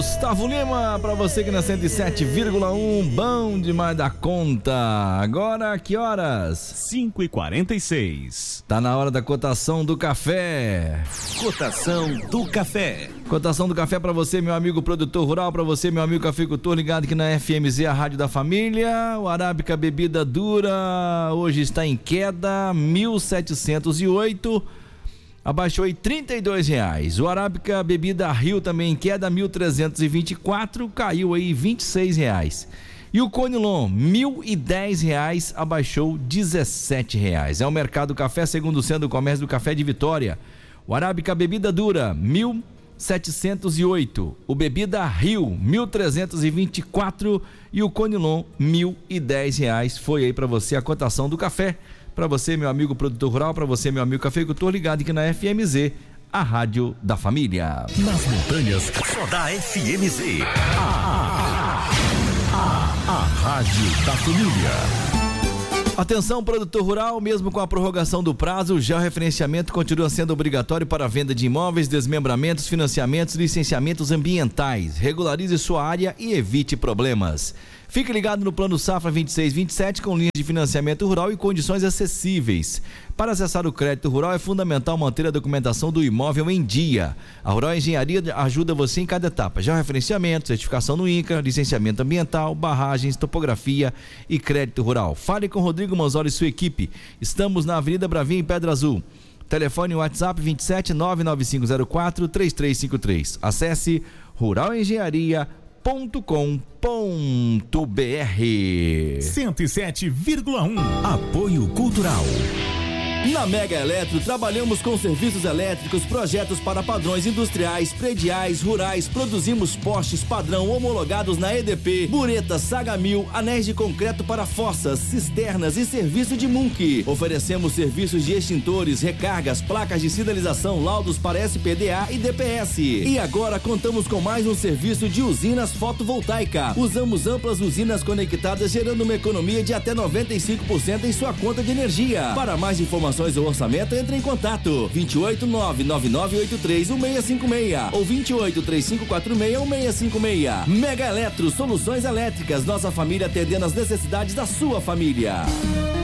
Gustavo Lima, pra você que na 107,1, bom demais da conta. Agora, que horas? 5h46. Tá na hora da cotação do café. Cotação do café. Cotação do café pra você, meu amigo produtor rural, pra você, meu amigo cafeicultor, ligado aqui na FMZ, a rádio da família. O Arábica bebida dura hoje está em queda, 1.708. Abaixou aí R$32. O Arábica bebida Rio também em queda, 1.324, caiu aí R$26. E o Conilon, R$1.010, abaixou R$17. É o Mercado Café, segundo o Centro do Comércio do Café de Vitória. O Arábica bebida dura, 1.708. O bebida Rio, 1.324. E o Conilon, R$1.010. Foi aí para você a cotação do café. Para você, meu amigo produtor rural, para você, meu amigo cafeicultor, ligado aqui na FMZ, a rádio da família. Nas montanhas, só dá FMZ. A rádio da família. Atenção, produtor rural, mesmo com a prorrogação do prazo, o georreferenciamento continua sendo obrigatório para a venda de imóveis, desmembramentos, financiamentos, licenciamentos ambientais. Regularize sua área e evite problemas. Fique ligado no Plano Safra 2627 com linhas de financiamento rural e condições acessíveis. Para acessar o crédito rural é fundamental manter a documentação do imóvel em dia. A Rural Engenharia ajuda você em cada etapa: georreferenciamento, certificação no INCRA, licenciamento ambiental, barragens, topografia e crédito rural. Fale com Rodrigo Manzoli e sua equipe. Estamos na Avenida Bravinha, em Pedra Azul. Telefone WhatsApp 27 99504 3353. Acesse ruralengenharia.com.br. 107,1. Apoio Cultural. Na Mega Eletro, trabalhamos com serviços elétricos, projetos para padrões industriais, prediais, rurais, produzimos postes padrão homologados na EDP, buretas, Saga 1000, anéis de concreto para fossas, cisternas e serviço de MUNC. Oferecemos serviços de extintores, recargas, placas de sinalização, laudos para SPDA e DPS. E agora contamos com mais um serviço de usinas fotovoltaica. Usamos amplas usinas conectadas, gerando uma economia de até 95% em sua conta de energia. Para mais informações ou orçamento, entre em contato 28999831656 ou 2835461656. Mega Eletro, soluções elétricas, nossa família atendendo as necessidades da sua família.